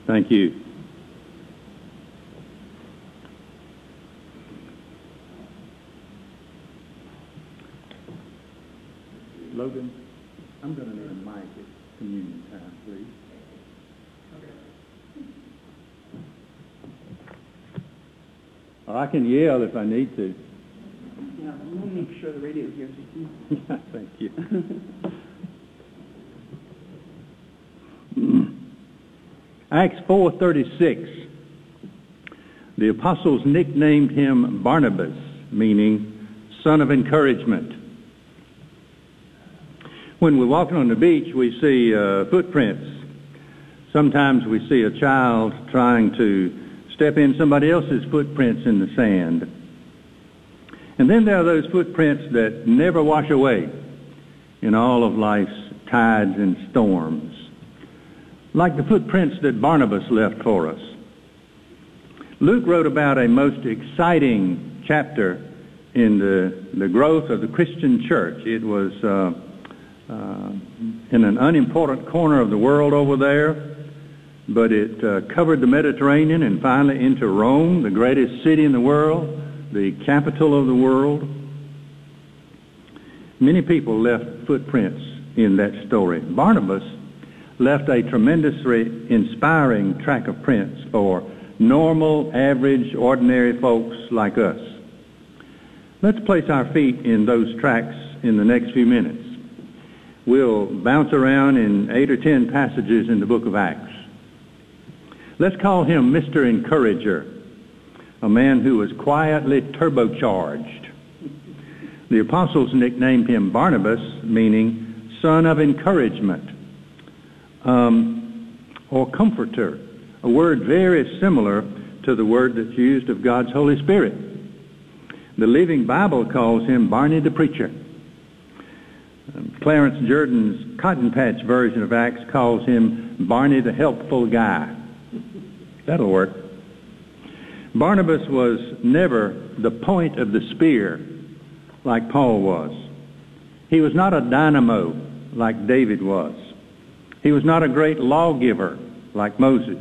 Thank you. Logan, I'm going to need a mic at communion time, please. Or I can yell if I need to. Yeah, I'm going to make sure the radio hears you too. Yeah, thank you. Acts 4:36. The apostles nicknamed him Barnabas, meaning son of encouragement. When we're walking on the beach, we see footprints. Sometimes we see a child trying to step in somebody else's footprints in the sand. And then there are those footprints that never wash away in all of life's tides and storms, like the footprints that Barnabas left for us. Luke wrote about a most exciting chapter in the growth of the Christian church. It was in an unimportant corner of the world over there, but it covered the Mediterranean and finally into Rome, the greatest city in the world, the capital of the world. Many people left footprints in that story. Barnabas left a tremendously inspiring track of prints for normal, average, ordinary folks like us. Let's place our feet in those tracks in the next few minutes. We'll bounce around in 8 or 10 passages in the book of Acts. Let's call him Mr. Encourager, a man who was quietly turbocharged. The apostles nicknamed him Barnabas, meaning son of encouragement, or comforter, a word very similar to the word that's used of God's Holy Spirit. The Living Bible calls him Barney the Preacher. Clarence Jordan's Cotton Patch version of Acts calls him Barney the Helpful Guy. That'll work. Barnabas was never the point of the spear like Paul was. He was not a dynamo like David was. He was not a great lawgiver like Moses.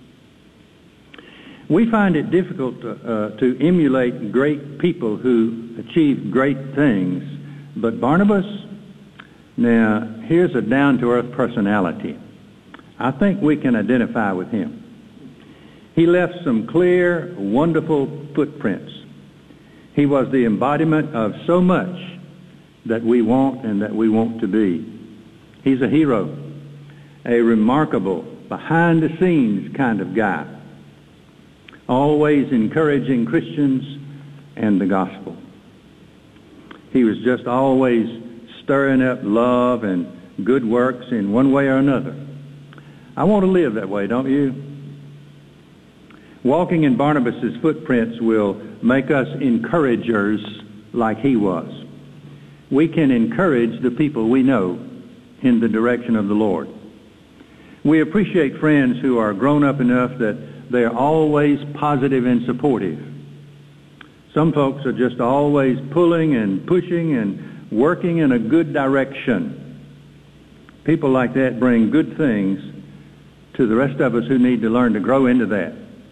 We find it difficult to emulate great people who achieve great things, but Barnabas, now here's a down-to-earth personality. I think we can identify with him. He left some clear, wonderful footprints. He was the embodiment of so much that we want and that we want to be. He's a hero, a remarkable, behind-the-scenes kind of guy, always encouraging Christians and the gospel. He was just always stirring up love and good works in one way or another. I want to live that way, don't you? Walking in Barnabas' footprints will make us encouragers like he was. We can encourage the people we know in the direction of the Lord. We appreciate friends who are grown up enough that they're always positive and supportive. Some folks are just always pulling and pushing and working in a good direction. People like that bring good things to the rest of us who need to learn to grow into that.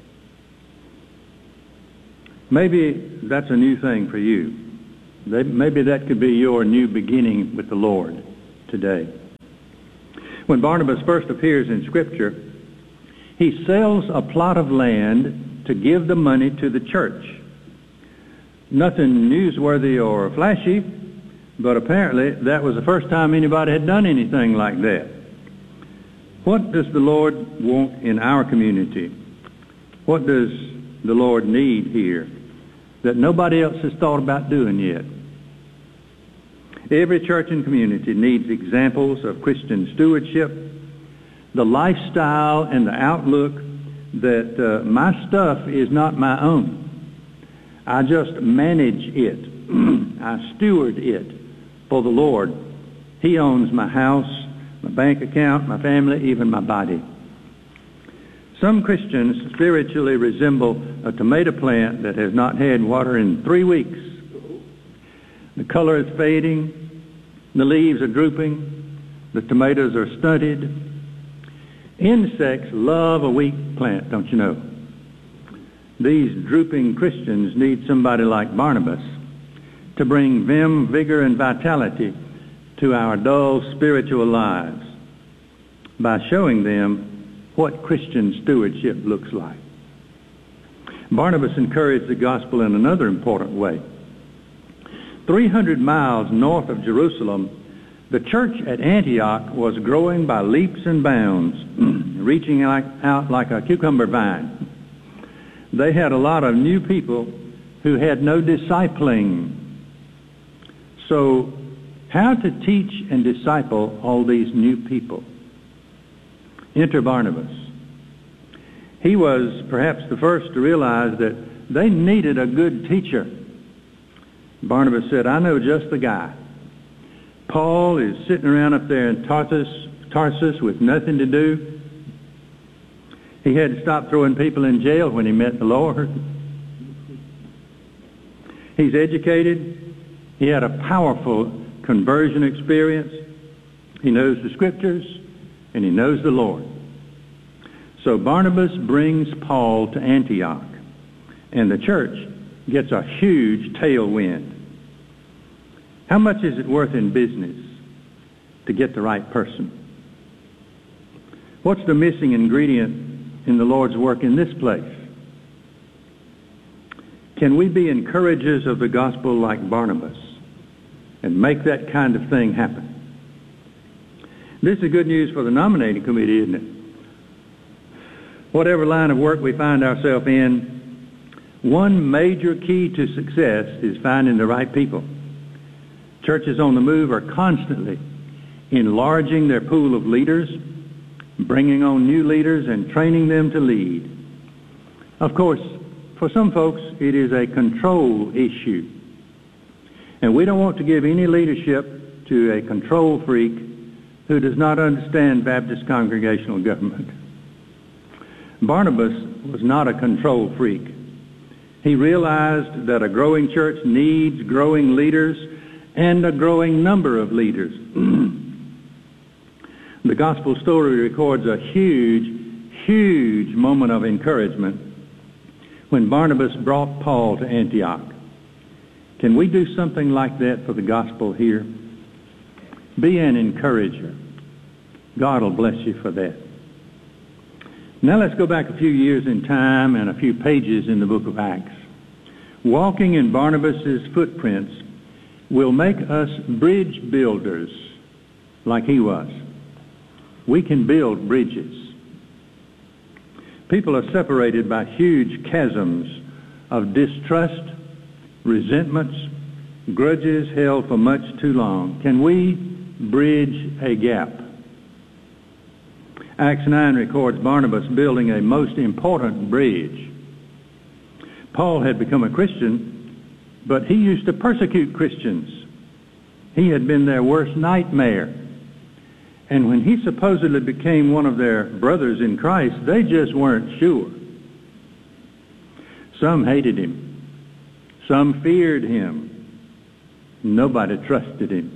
Maybe that's a new thing for you. Maybe that could be your new beginning with the Lord today. When Barnabas first appears in Scripture, he sells a plot of land to give the money to the church. Nothing newsworthy or flashy, but apparently that was the first time anybody had done anything like that. What does the Lord want in our community? What does the Lord need here that nobody else has thought about doing yet? Every church and community needs examples of Christian stewardship, the lifestyle and the outlook that my stuff is not my own. I just manage it. I steward it for the Lord. He owns my house, my bank account, my family, even my body. Some Christians spiritually resemble a tomato plant that has not had water in 3 weeks. The color is fading, the leaves are drooping, the tomatoes are stunted. Insects love a weak plant, don't you know? These drooping Christians need somebody like Barnabas to bring vim, vigor, and vitality to our dull spiritual lives by showing them what Christian stewardship looks like. Barnabas encouraged the gospel in another important way. 300 miles north of Jerusalem, the church at Antioch was growing by leaps and bounds, reaching out like a cucumber vine. They had a lot of new people who had no discipling. So, how to teach and disciple all these new people? Enter Barnabas. He was perhaps the first to realize that they needed a good teacher. Barnabas said, I know just the guy. Paul is sitting around up there in Tarsus with nothing to do. He had to stop throwing people in jail when he met the Lord. He's educated. He had a powerful conversion experience. He knows the Scriptures, and he knows the Lord. So Barnabas brings Paul to Antioch, and the church gets a huge tailwind. How much is it worth in business to get the right person? What's the missing ingredient in the Lord's work in this place? Can we be encouragers of the gospel like Barnabas and make that kind of thing happen? This is good news for the nominating committee, isn't it? Whatever line of work we find ourselves in, one major key to success is finding the right people. Churches on the move are constantly enlarging their pool of leaders, bringing on new leaders, and training them to lead. Of course, for some folks, it is a control issue. And we don't want to give any leadership to a control freak who does not understand Baptist congregational government. Barnabas was not a control freak. He realized that a growing church needs growing leaders and a growing number of leaders. The gospel story records a huge moment of encouragement when Barnabas brought Paul to Antioch. Can we do something like that for the gospel here? Be an encourager. God will bless you for that. Now let's go back a few years in time and a few pages in the book of Acts. Walking in Barnabas's footprints will make us bridge builders like he was. We can build bridges. People are separated by huge chasms of distrust, resentments, grudges held for much too long. Can we bridge a gap? Acts 9 records Barnabas building a most important bridge. Paul had become a Christian, but he used to persecute Christians. He had been their worst nightmare. And when he supposedly became one of their brothers in Christ, they just weren't sure. Some hated him. Some feared him. Nobody trusted him.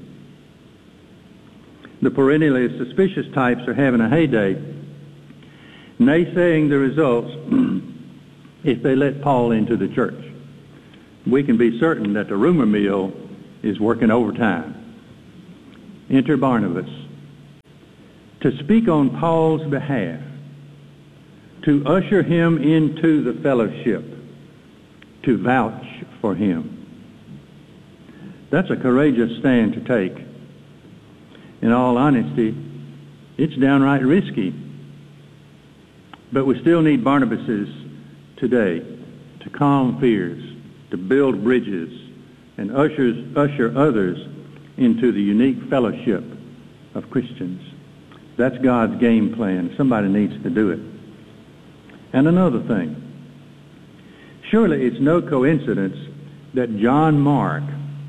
The perennially suspicious types are having a heyday, naysaying the results if they let Paul into the church. We can be certain that the rumor mill is working overtime. Enter Barnabas to speak on Paul's behalf, to usher him into the fellowship, to vouch for him. That's a courageous stand to take. In all honesty, it's downright risky. But we still need Barnabases today to calm fears, to build bridges, and usher others into the unique fellowship of Christians. That's God's game plan. Somebody needs to do it. And another thing, surely it's no coincidence that John Mark,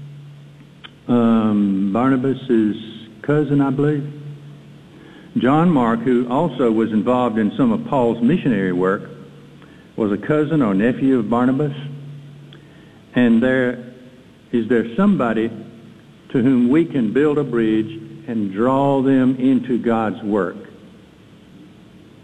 Barnabas's cousin, I believe, John Mark, who also was involved in some of Paul's missionary work, was a cousin or nephew of Barnabas. And is there somebody to whom we can build a bridge and draw them into God's work?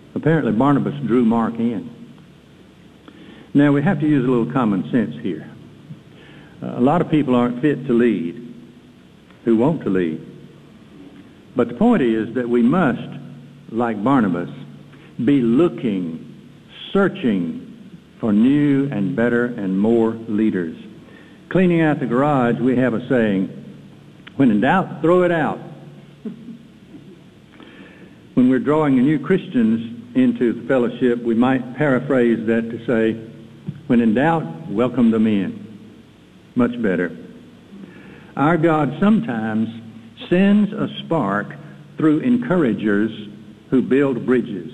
Apparently Barnabas drew Mark in. Now we have to use a little common sense here. A lot of people aren't fit to lead, who want to lead. But the point is that we must, like Barnabas, be looking, searching for new and better and more leaders. Cleaning out the garage, we have a saying, when in doubt, throw it out. When we're drawing new Christians into the fellowship, we might paraphrase that to say, when in doubt, welcome them in. Much better. Our God sometimes sends a spark through encouragers who build bridges.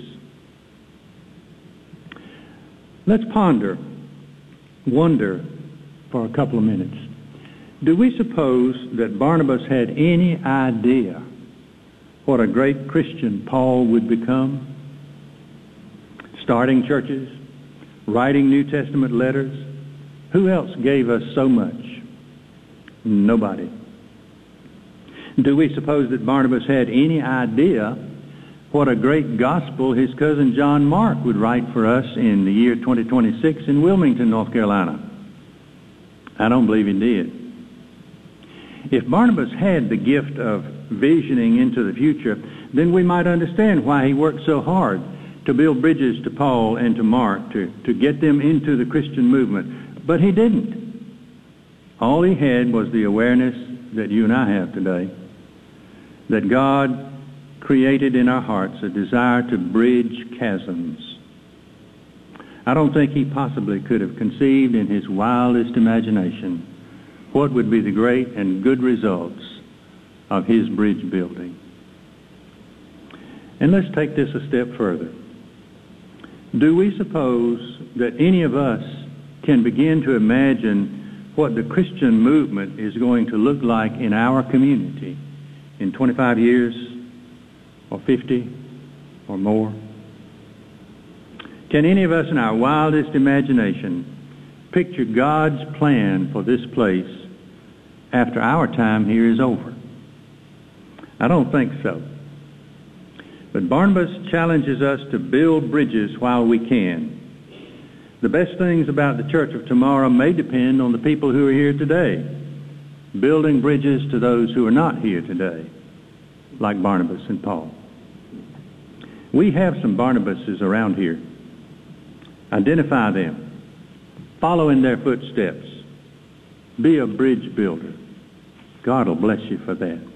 Let's wonder for a couple of minutes. Do we suppose that Barnabas had any idea what a great Christian Paul would become? Starting churches, writing New Testament letters. Who else gave us so much? Nobody. Do we suppose that Barnabas had any idea what a great gospel his cousin John Mark would write for us in the year 2026 in Wilmington, North Carolina? I don't believe he did. If Barnabas had the gift of visioning into the future, then we might understand why he worked so hard to build bridges to Paul and to Mark, to get them into the Christian movement. But he didn't. All he had was the awareness that you and I have today, that God created in our hearts a desire to bridge chasms. I don't think he possibly could have conceived in his wildest imagination what would be the great and good results of his bridge building. And let's take this a step further. Do we suppose that any of us can begin to imagine what the Christian movement is going to look like in our community in 25 years or 50 or more? Can any of us in our wildest imagination picture God's plan for this place after our time here is over? I don't think so. But Barnabas challenges us to build bridges while we can. The best things about the church of tomorrow may depend on the people who are here today, building bridges to those who are not here today, like Barnabas and Paul. We have some Barnabases around here. Identify them. Follow in their footsteps. Be a bridge builder. God will bless you for that.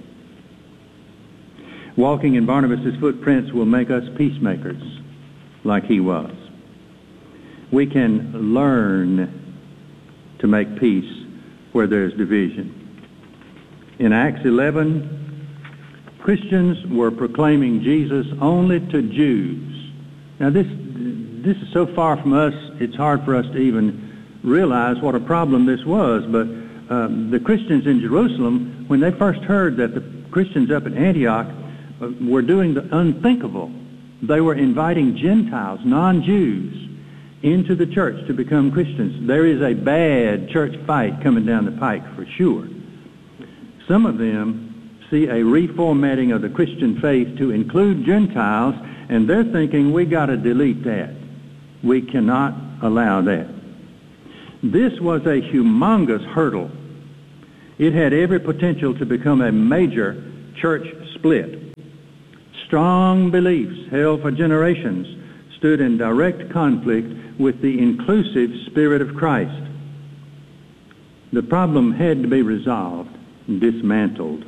Walking in Barnabas' footprints will make us peacemakers like he was. We can learn to make peace where there's division. In Acts 11, Christians were proclaiming Jesus only to Jews. Now this is so far from us, it's hard for us to even realize what a problem this was. But the Christians in Jerusalem, when they first heard that the Christians up at Antioch were doing the unthinkable, they were inviting Gentiles, non-Jews, into the church to become Christians. There is a bad church fight coming down the pike for sure. Some of them see a reformatting of the Christian faith to include Gentiles, and they're thinking we got to delete that. We cannot allow that. This was a humongous hurdle. It had every potential to become a major church split. Strong beliefs held for generations stood in direct conflict with the inclusive Spirit of Christ. The problem had to be resolved and dismantled.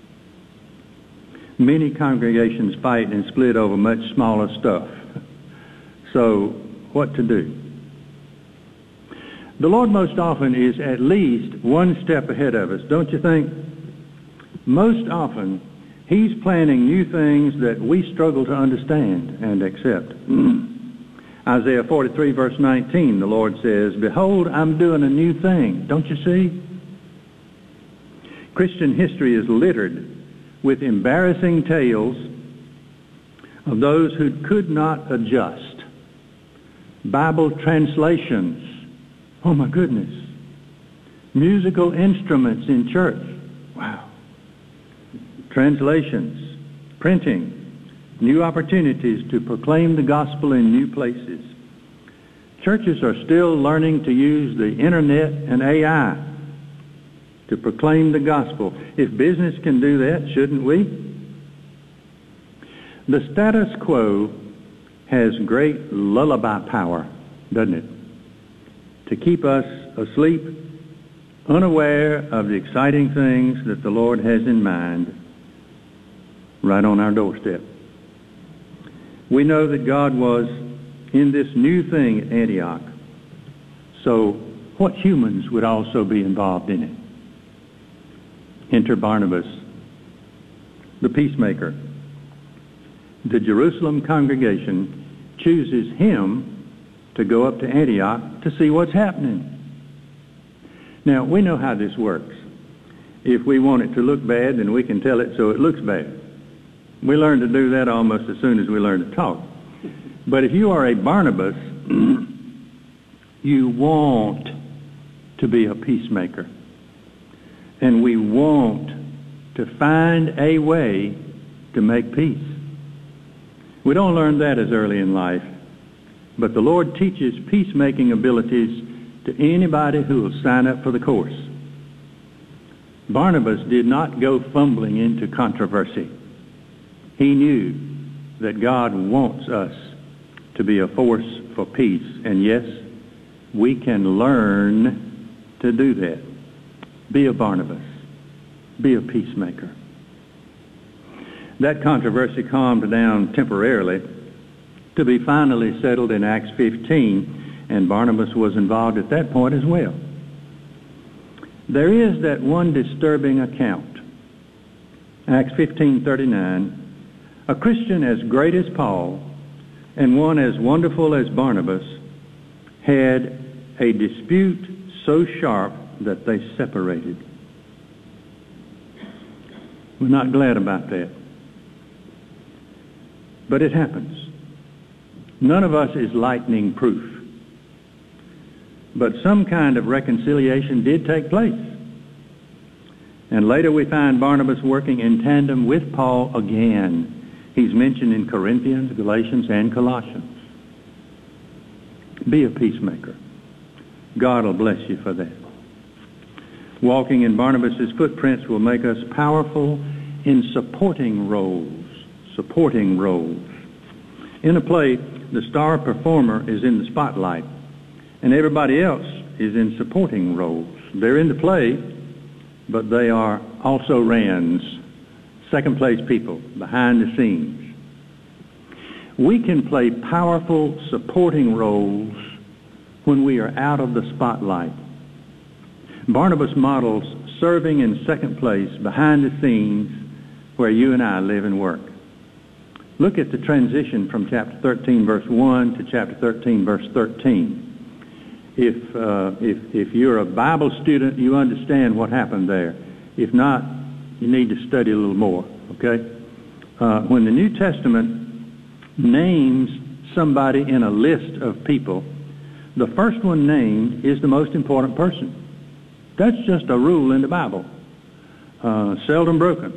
Many congregations fight and split over much smaller stuff. So, what to do? The Lord most often is at least one step ahead of us, don't you think? Most often, He's planning new things that we struggle to understand and accept. Isaiah 43, verse 19, the Lord says, "Behold, I'm doing a new thing." Don't you see? Christian history is littered with embarrassing tales of those who could not adjust. Bible translations. Oh my goodness. Musical instruments in church. Wow. Translations, printing, new opportunities to proclaim the gospel in new places. Churches are still learning to use the internet and AI to proclaim the gospel. If business can do that, shouldn't we? The status quo has great lullaby power, doesn't it? To keep us asleep, unaware of the exciting things that the Lord has in mind right on our doorstep. We know that God was in this new thing at Antioch. So what humans would also be involved in it? Enter Barnabas, the peacemaker. The Jerusalem congregation chooses him to go up to Antioch to see what's happening. Now, we know how this works. If we want it to look bad, then we can tell it so it looks bad. We learn to do that almost as soon as we learn to talk. But if you are a Barnabas, you want to be a peacemaker. And we want to find a way to make peace. We don't learn that as early in life, but the Lord teaches peacemaking abilities to anybody who will sign up for the course. Barnabas did not go fumbling into controversy. He knew that God wants us to be a force for peace, and yes, we can learn to do that. Be a Barnabas. Be a peacemaker. That controversy calmed down temporarily to be finally settled in Acts 15, and Barnabas was involved at that point as well. There is that one disturbing account. Acts 15:39, a Christian as great as Paul and one as wonderful as Barnabas had a dispute so sharp that they separated. We're not glad about that. But it happens. None of us is lightning proof. But some kind of reconciliation did take place. And later we find Barnabas working in tandem with Paul again. He's mentioned in Corinthians, Galatians, and Colossians. Be a peacemaker. God will bless you for that. Walking in Barnabas' footprints will make us powerful in supporting roles. Supporting roles. In a play, the star performer is in the spotlight, and everybody else is in supporting roles. They're in the play, but they are also rands, second-place people, behind the scenes. We can play powerful supporting roles when we are out of the spotlight. Barnabas models serving in second place, behind the scenes, where you and I live and work. Look at the transition from chapter 13, verse 1 to chapter 13, verse 13. If you're a Bible student, you understand what happened there. If not, you need to study a little more, okay? When the New Testament names somebody in a list of people, the first one named is the most important person. That's just a rule in the Bible, seldom broken.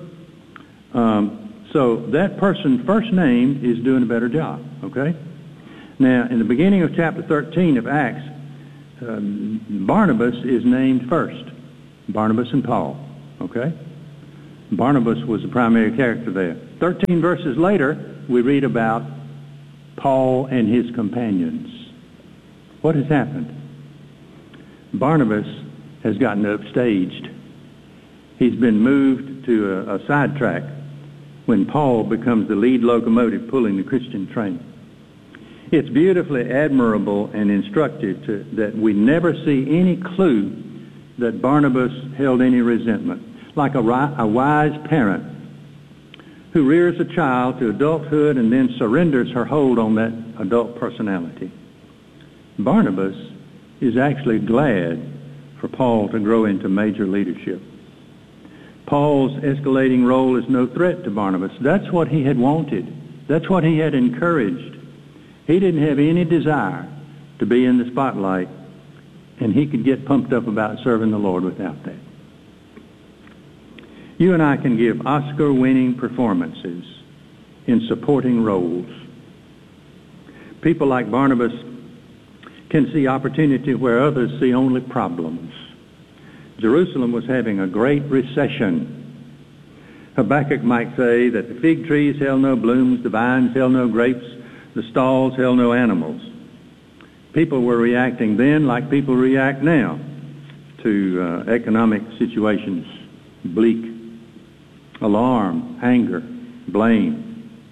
So that person first named is doing a better job, okay? Now, in the beginning of chapter 13 of Acts, Barnabas is named first. Barnabas and Paul, okay? Barnabas was the primary character there. 13 verses later, we read about Paul and his companions. What has happened? Barnabas has gotten upstaged. He's been moved to a sidetrack when Paul becomes the lead locomotive pulling the Christian train. It's beautifully admirable and instructive that we never see any clue that Barnabas held any resentment. Like a wise parent who rears a child to adulthood and then surrenders her hold on that adult personality. Barnabas is actually glad for Paul to grow into major leadership. Paul's escalating role is no threat to Barnabas. That's what he had wanted. That's what he had encouraged. He didn't have any desire to be in the spotlight, and he could get pumped up about serving the Lord without that. You and I can give Oscar-winning performances in supporting roles. People like Barnabas can see opportunity where others see only problems. Jerusalem was having a great recession. Habakkuk might say that the fig trees held no blooms, the vines held no grapes, the stalls held no animals. People were reacting then like people react now to economic situations: bleak, alarm, anger, blame.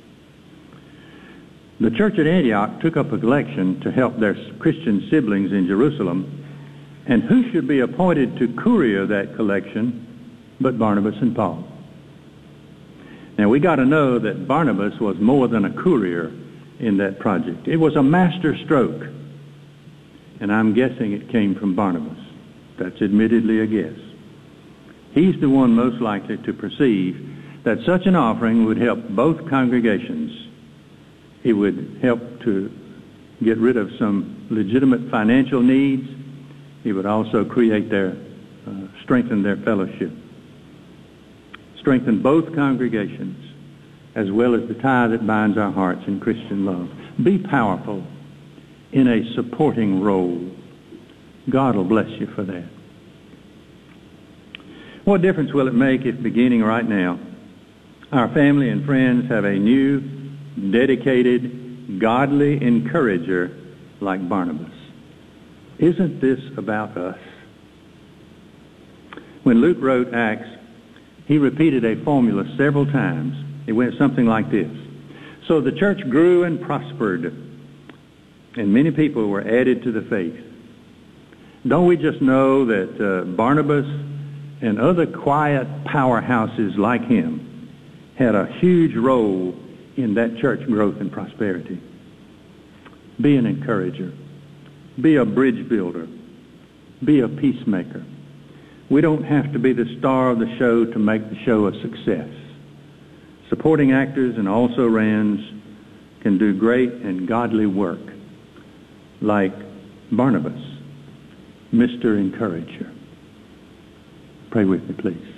The church at Antioch took up a collection to help their Christian siblings in Jerusalem, and who should be appointed to courier that collection but Barnabas and Paul? Now, we got to know that Barnabas was more than a courier in that project. It was a master stroke, and I'm guessing it came from Barnabas. That's admittedly a guess. He's the one most likely to perceive that such an offering would help both congregations. It would help to get rid of some legitimate financial needs. It would also create strengthen their fellowship. Strengthen both congregations, as well as the tie that binds our hearts in Christian love. Be powerful in a supporting role. God will bless you for that. What difference will it make if, beginning right now, our family and friends have a new, dedicated, godly encourager like Barnabas? Isn't this about us? When Luke wrote Acts, he repeated a formula several times. It went something like this: so the church grew and prospered, and many people were added to the faith. Don't we just know that Barnabas and other quiet powerhouses like him had a huge role in that church growth and prosperity? Be an encourager. Be a bridge builder. Be a peacemaker. We don't have to be the star of the show to make the show a success. Supporting actors and also-rans can do great and godly work, like Barnabas, Mr. Encourager. Pray with me, please.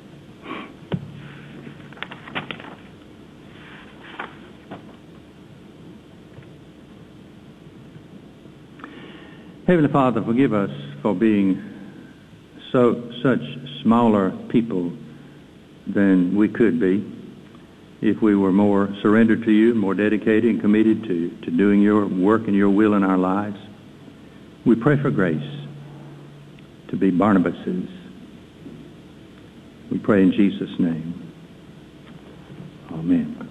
Heavenly Father, forgive us for being such smaller people than we could be if we were more surrendered to you, more dedicated and committed to doing your work and your will in our lives. We pray for grace to be Barnabases. We pray in Jesus' name. Amen.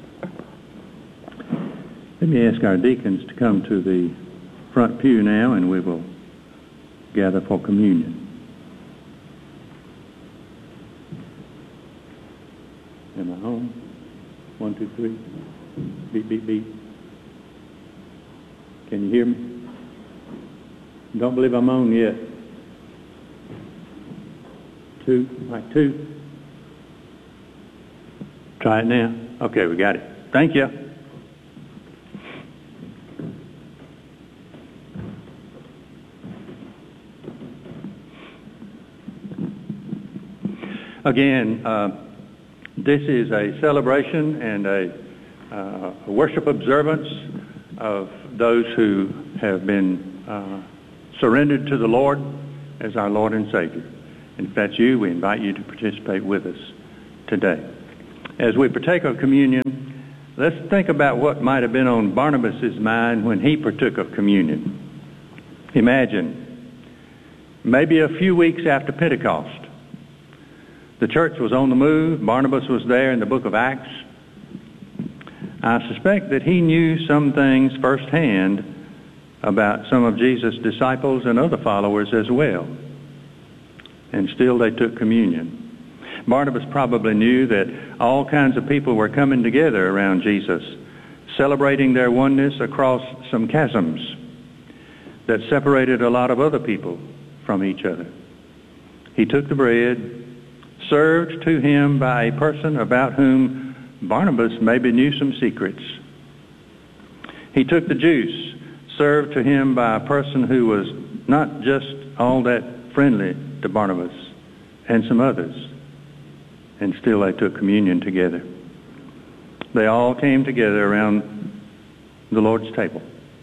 Let me ask our deacons to come to the front pew now, and we will gather for communion. Am I home? 1, 2, 3. Beep, beep, beep. Can you hear me? Don't believe I'm on yet. 2, like 2. Try it now. Okay, we got it. Thank you. Again, this is a celebration and a worship observance of those who have been surrendered to the Lord as our Lord and Savior. And if that's you, we invite you to participate with us today. As we partake of communion, let's think about what might have been on Barnabas' mind when he partook of communion. Imagine, maybe a few weeks after Pentecost, the church was on the move. Barnabas was there in the book of Acts. I suspect that he knew some things firsthand about some of Jesus' disciples and other followers as well. And still they took communion. Barnabas probably knew that all kinds of people were coming together around Jesus, celebrating their oneness across some chasms that separated a lot of other people from each other. He took the bread, served to him by a person about whom Barnabas maybe knew some secrets. He took the juice, served to him by a person who was not just all that friendly to Barnabas and some others. And still they took communion together. They all came together around the Lord's table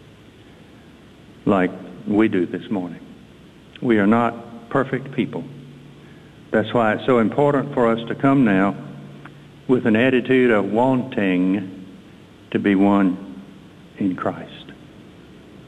like we do this morning. We are not perfect people. That's why it's so important for us to come now with an attitude of wanting to be one in Christ.